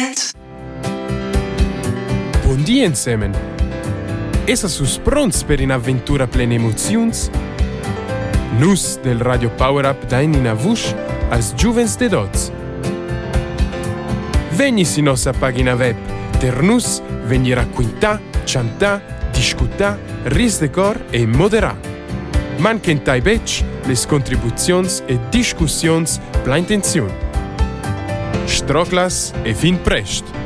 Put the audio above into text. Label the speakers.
Speaker 1: Welt.
Speaker 2: Buondì insieme! Essa sus pronts per un'avventura plena emozions? Nus del Radio Power Up dain in avush als giuvens de dots. Vegni si nostra pagina web, ter nus vegni racquintà, chantà, discutà, ris de cor e moderà. Manquentai bec les contribuzions e discussions pla intenzione. Stroclas e fin prest!